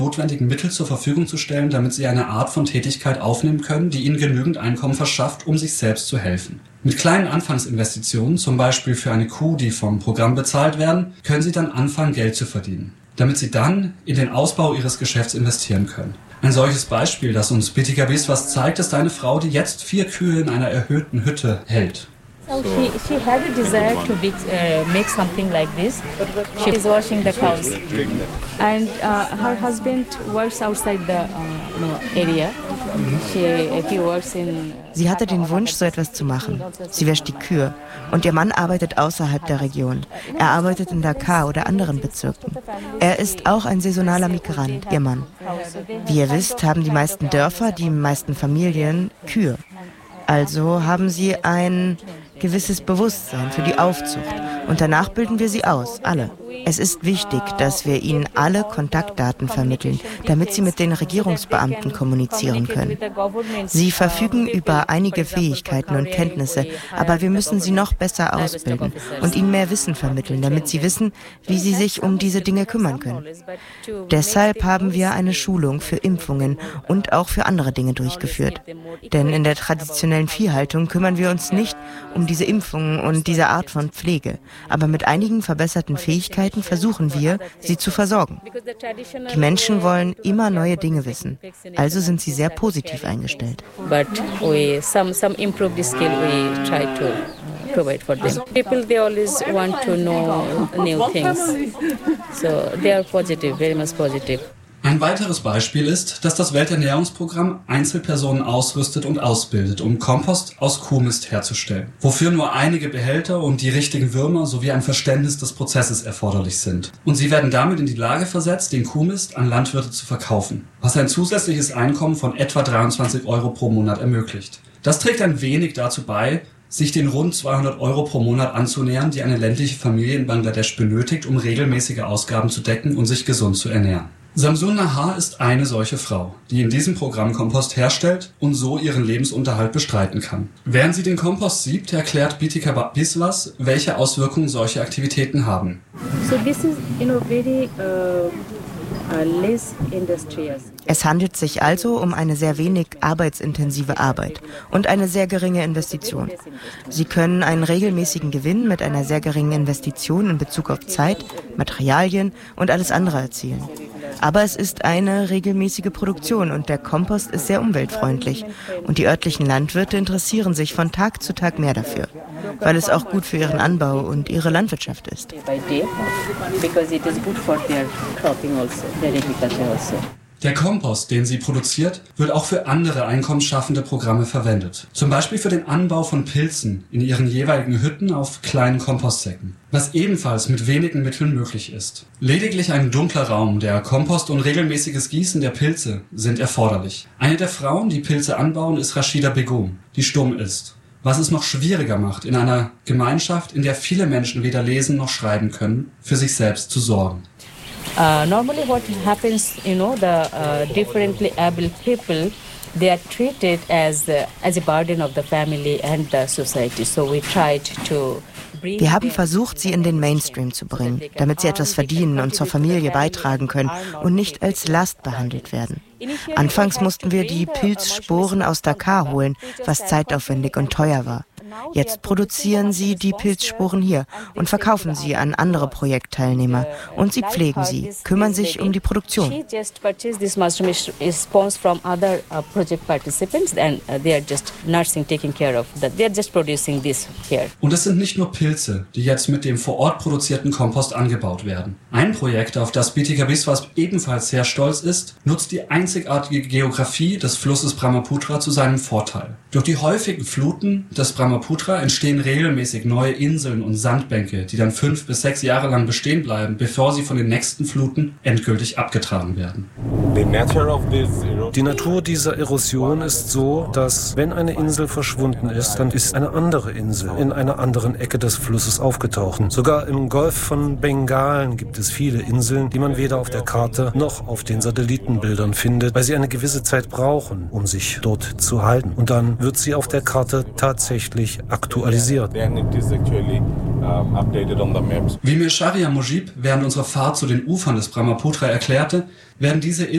notwendigen Mittel zur Verfügung zu stellen, damit sie eine Art von Tätigkeit aufnehmen können, die ihnen genügend Einkommen verschafft, um sich selbst zu helfen. Mit kleinen Anfangsinvestitionen, zum Beispiel für eine Kuh, die vom Programm bezahlt werden, können sie dann anfangen, Geld zu verdienen, damit sie dann in den Ausbau ihres Geschäfts investieren können. Ein solches Beispiel, das uns Bitika Biswas zeigt, ist eine Frau, die jetzt 4 Kühe in einer erhöhten Hütte hält. So she had a desire to make something like this. She is washing the cows, and her husband works outside the area. He works in. Sie hatte den Wunsch, so etwas zu machen. Sie wäscht die Kühe und ihr Mann arbeitet außerhalb der Region. Er arbeitet in Dakar oder anderen Bezirken. Er ist auch ein saisonaler Migrant, ihr Mann. Wie ihr wisst, haben die meisten Dörfer, die meisten Familien Kühe. Also haben sie ein gewisses Bewusstsein für die Aufzucht. Und danach bilden wir sie aus, alle. Es ist wichtig, dass wir ihnen alle Kontaktdaten vermitteln, damit sie mit den Regierungsbeamten kommunizieren können. Sie verfügen über einige Fähigkeiten und Kenntnisse, aber wir müssen sie noch besser ausbilden und ihnen mehr Wissen vermitteln, damit sie wissen, wie sie sich um diese Dinge kümmern können. Deshalb haben wir eine Schulung für Impfungen und auch für andere Dinge durchgeführt. Denn in der traditionellen Viehhaltung kümmern wir uns nicht um diese Impfungen und diese Art von Pflege, aber mit einigen verbesserten Fähigkeiten versuchen wir, sie zu versorgen. Die Menschen wollen immer neue Dinge wissen, also sind sie sehr positiv eingestellt. But some improved skill we try to provide for them. People, they always want to know new things, so they are positive, very much positive. Ein weiteres Beispiel ist, dass das Welternährungsprogramm Einzelpersonen ausrüstet und ausbildet, um Kompost aus Kuhmist herzustellen, wofür nur einige Behälter und die richtigen Würmer sowie ein Verständnis des Prozesses erforderlich sind. Und sie werden damit in die Lage versetzt, den Kuhmist an Landwirte zu verkaufen, was ein zusätzliches Einkommen von etwa 23 € pro Monat ermöglicht. Das trägt ein wenig dazu bei, sich den rund 200 € pro Monat anzunähern, die eine ländliche Familie in Bangladesch benötigt, um regelmäßige Ausgaben zu decken und sich gesund zu ernähren. Samsun Nahar ist eine solche Frau, die in diesem Programm Kompost herstellt und so ihren Lebensunterhalt bestreiten kann. Während sie den Kompost siebt, erklärt Bitika Biswas, welche Auswirkungen solche Aktivitäten haben. So this is very less industrious. Es handelt sich also um eine sehr wenig arbeitsintensive Arbeit und eine sehr geringe Investition. Sie können einen regelmäßigen Gewinn mit einer sehr geringen Investition in Bezug auf Zeit, Materialien und alles andere erzielen. Aber es ist eine regelmäßige Produktion und der Kompost ist sehr umweltfreundlich. Und die örtlichen Landwirte interessieren sich von Tag zu Tag mehr dafür, weil es auch gut für ihren Anbau und ihre Landwirtschaft ist. Der Kompost, den sie produziert, wird auch für andere einkommensschaffende Programme verwendet. Zum Beispiel für den Anbau von Pilzen in ihren jeweiligen Hütten auf kleinen Kompostsäcken, was ebenfalls mit wenigen Mitteln möglich ist. Lediglich ein dunkler Raum, der Kompost und regelmäßiges Gießen der Pilze sind erforderlich. Eine der Frauen, die Pilze anbauen, ist Rashida Begum, die stumm ist. Was es noch schwieriger macht, in einer Gemeinschaft, in der viele Menschen weder lesen noch schreiben können, für sich selbst zu sorgen. Normally what happens, the differently able people, they are treated as a burden of the family and the society. So we tried to Wir haben versucht, sie in den Mainstream zu bringen, damit sie etwas verdienen und zur Familie beitragen können und nicht als Last behandelt werden. Anfangs mussten wir die Pilzsporen aus Dakar holen, was zeitaufwendig und teuer war. Jetzt produzieren sie die Pilzsporen hier und verkaufen sie an andere Projektteilnehmer. Und sie pflegen sie, kümmern sich um die Produktion. Und es sind nicht nur Pilze, die jetzt mit dem vor Ort produzierten Kompost angebaut werden. Ein Projekt, auf das Bitika Biswas ebenfalls sehr stolz ist, nutzt die einzigartige Geografie des Flusses Brahmaputra zu seinem Vorteil. Durch die häufigen Fluten des Brahmaputra entstehen regelmäßig neue Inseln und Sandbänke, die dann 5 bis 6 Jahre lang bestehen bleiben, bevor sie von den nächsten Fluten endgültig abgetragen werden. Die Natur dieser Erosion ist so, dass wenn eine Insel verschwunden ist, dann ist eine andere Insel in einer anderen Ecke des Flusses aufgetaucht. Sogar im Golf von Bengalen gibt es viele Inseln, die man weder auf der Karte noch auf den Satellitenbildern findet, weil sie eine gewisse Zeit brauchen, um sich dort zu halten. Und dann wird sie auf der Karte tatsächlich aktualisiert. Wie mir Sharia Mujib während unserer Fahrt zu den Ufern des Brahmaputra erklärte, werden diese